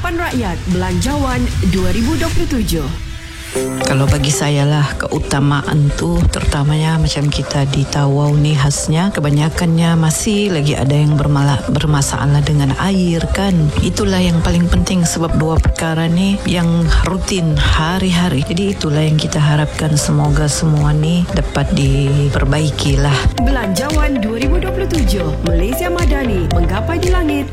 Harapan Rakyat Belanjawan 2027. Kalau bagi saya lah, keutamaan tu terutamanya macam kita di Tawau ni khasnya kebanyakannya masih lagi ada yang bermasalah dengan air kan. Itulah yang paling penting sebab dua perkara ni yang rutin hari-hari. Jadi itulah yang kita harapkan, semoga semua ni dapat diperbaiki lah. Belanjawan 2027, Malaysia Madani menggapai di langit